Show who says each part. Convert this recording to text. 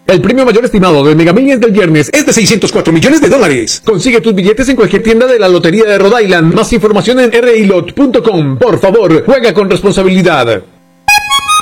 Speaker 1: El premio mayor estimado del Mega Millions del viernes es de $604 millones. Consigue tus billetes en cualquier tienda de la Lotería de Rhode Island. Más información en rilot.com. Por favor, juega con responsabilidad.